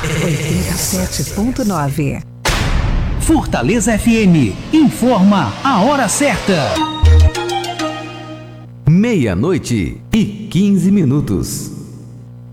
87.9. Fortaleza FM informa a hora certa. 12:15.